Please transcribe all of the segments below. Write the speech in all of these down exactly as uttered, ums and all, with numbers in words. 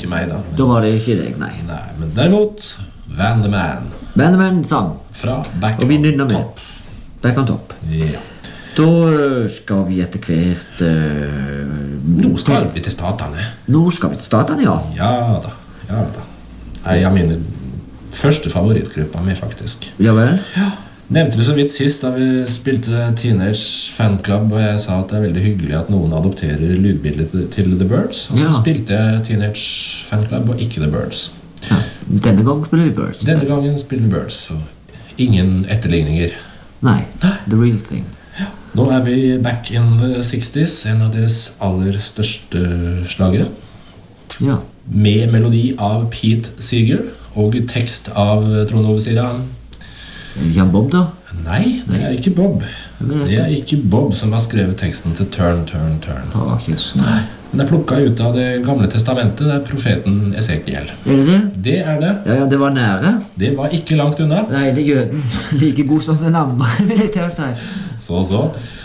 ikke meg da. Da var det ikke deg, nei. Nei, men derimot Van the Man. Van the Man sang. Fra Back Og vi on nynner med. Top. Back on Top. Ja. Da skal vi etter hvert... Uh, Nå skal vi til statene. Nå skal vi til statene, ja. Ja da, ja da. Nei, jeg mine første favorittgrupper med, faktisk. Ja vel? Ja. Nevnte det så vidt sist da vi spilte Teenage Fanclub, og jeg sa at det er veldig hyggelig at noen adopterer lydbildet til The Birds. Og så Ja. spilte jeg Teenage Fanclub og ikke The Birds. Ja. Denne gang spiller vi Birds. Denne gangen spiller vi Birds, så ingen etterligninger. Nei, the real thing. Nå er vi back in the sixties, en av deres aller største slagere. Ja. Med melodi av Pete Seeger og tekst av Trond Ove Sira. Jan Bob da? Nei, det er ikke Bob. Men Det er ikke Bob som har skrevet teksten til Turn, Turn, Turn. Å, yes, nei. Den er plukket ut av det gamle testamentet, det er profeten Esekiel. Er det det? Det er det. Ja, ja, det var nære. Det var ikke langt unna. Nei, det er jøden. Like god som den andre, vil jeg til å si. Så, så.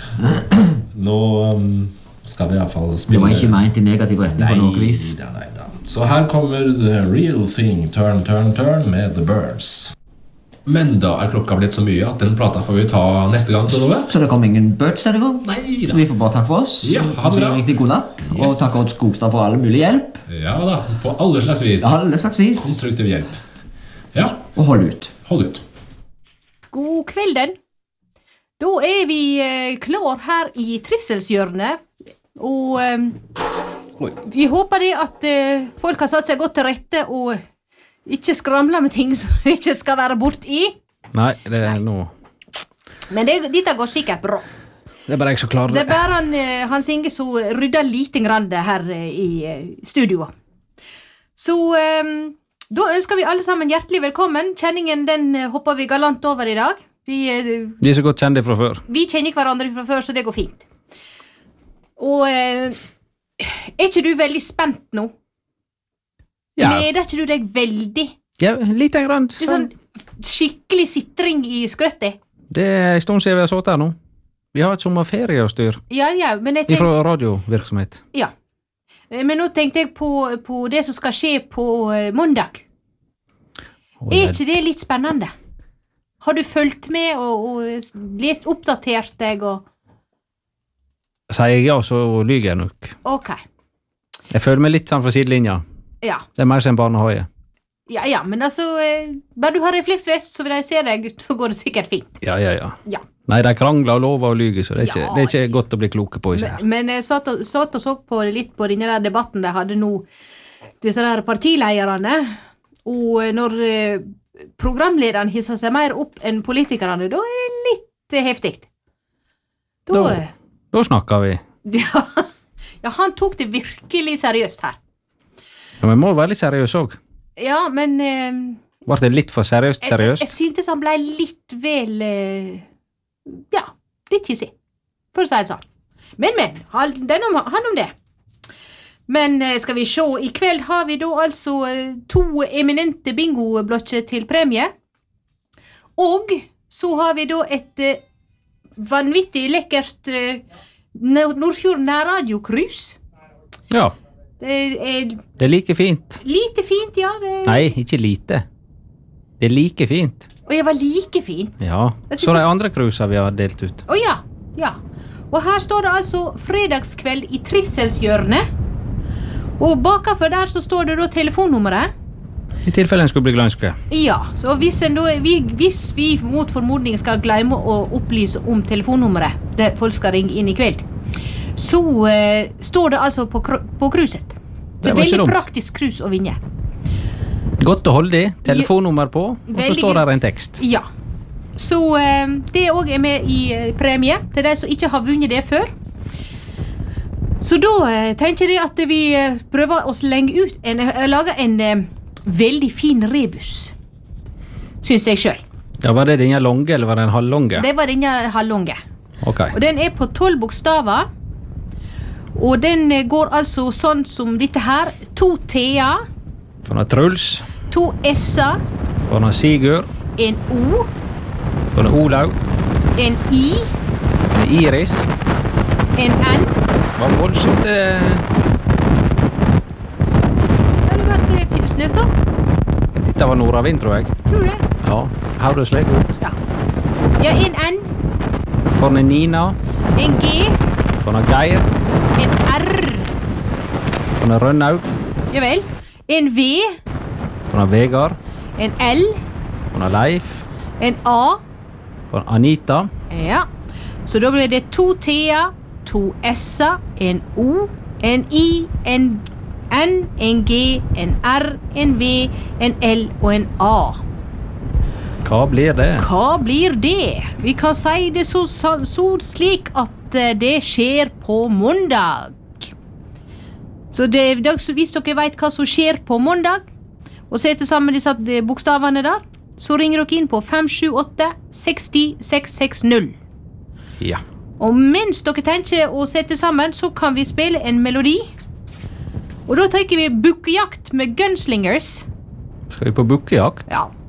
Nå um, skal vi i hvert fall spille... Det var ikke ment i negativ retning Nei, på noe vis. da, nei, da. Så her kommer The Real Thing, Turn, Turn, Turn med The Birds. Men da er klokka blitt så mye at den plata får vi ta neste gang, så noe. Så det kom ingen Birds denne gang? Nei da. Så vi får bare takke for oss. Ja, ha det bra. Riktig god natt. Og Yes. takk Odd Skogstad for all mulig hjelp. Ja da, på alle slags vis. Alle slags vis. Konstruktiv hjelp. Ja, Og hold ut. hold ut. God kvelden. Da er vi eh, klar her i trivselshjørnet, og eh, vi håper det at eh, folk har satt seg godt til rette og ikke skramler med ting som ikke skal være bort i. Nei, det er nå... Men det, dette går sikkert bra. Det er bare jeg som klarer Det det. er bare han, eh, Hans Inge som rydder lite grann her eh, i eh, studioet. Så eh, da ønsker vi alle sammen hjertelig velkommen. Kjenningen den eh, hopper vi galant over i dag. Vi, eh, De er så godt kjente fra før. vi kjenner hverandre fra før, så det går fint. Og eh, er ikke du veldig spent nå? Ja, Gleder ikke du deg veldig? ja lite grann. Det er sånn skikkelig sitring i skrøttet. Det er en stund siden vi har sittet her nå. Vi har et sommerferie å styre. Ja, ja, men jeg tenk, Ifra radiovirksomhet. ja. Men nå tenkte jeg på, på det som skal skje på eh, mandag. Og Er det- ikke det litt spennende? Har du fulgt med og, og lest oppdatert deg og... Sier jeg ja, så lyger jeg nok. Ok, Jeg føler meg litt sånn fra sidelinja. ja. Det er mer som en barnehage. Ja, ja, men altså, eh, bare du har refleksvest, så vil jeg se deg, så går det sikkert fint. Ja, ja, ja. Ja. Nei, de krangler og lover og lyger, så det er ikke, Ja. det er ikke godt å bli kloke på i seg her. Men, men jeg satt og, satt og så på litt på denne der debatten de hadde nå, disse der partilederne, og når eh, programlederen hisser seg mer opp enn politikerne, da er det litt eh, heftigt. Da, Da- Da snakker vi. ja, ja, han tok det virkelig seriøst her. Ja, men må være litt seriøs også. Ja, men eh, Var det litt for seriøst jeg, jeg, jeg seriøst? syntes han ble litt vel eh, ja, litt hissig, for å si det sånn. Men, men, han, den om, han om det. Men eh, skal vi se, i kveld har vi da altså eh, to eminente bingoblokker til premie. Og så har vi da et eh, vanvittig lekkert eh, Nord- Nordfjord nærradio-krus. Ja, Det er det er like fint. lite fint, ja. Det, Nei, ikke lite. Det er like fint. Og jeg var like fin. Ja. Jeg Så de sitter- andre cruiser vi har delt ut. Å ja, ja. Og her står det altså fredagskveld i trivselshjørnet. Og bakafor der så står det da telefonnummeret. I tilfelle en skulle bli glanske. Ja, så hvis, en da, vi, hvis vi mot formodning skal glemme å opplyse om telefonnummeret, det folk skal ringe inn i kveld, så eh, står det altså på, kru- på cruiset. Det Det er var ikke veldig dumt. praktisk cruise å vinne. Godt å holde i. Telefonnummer på, og så Veldig- står der en tekst. Ja. Så eh, det også er med i eh, premie til de som ikke har vunnet det før. Så da eh, tenker jeg at vi eh, prøver å slenge ut en, eh, lage en eh, veldig fin rebus, synes jeg selv. Ja, Var det den lange, eller var det en halvlange? Det var denne halvlange. Ok. Og den er på tolv bokstaver. Og den eh, går altså sånn som dette her. To T-er, For noe Truls, to S-er, for noe Sigurd, en O, for noe Olaug, en I, for noe Iris. en N. Det var voldsomt eh, Ja, det var Anita var nordavind, tror jeg. Tror du det? Ja, høres slik ut. Ja. Ja, en N, For en Nina, en G, for en Geir, en R, for en Rønnaug, ja vel, en V, for en Vegard, en L, for en Leif, en A, for en Anita, ja. Så da blir det to T-er, to S-er, en O, en I, en N, en G, en R, en V, en L og en A. hva blir det? Hva blir det? Vi kan si det så, så, så slik at eh, det skjer på mandag. Så det, da- så hvis dere vet hva som skjer på mandag, og setter sammen disse eh, bokstavene der, så ringer dere inn på fem sju åtte seks null seks seks null. Ja. Og mens dere tenker å sette sammen, så kan vi spille en melodi. Og da tenker vi bukkejakt med Gunslingers. Skal vi på bukkejakt? Ja.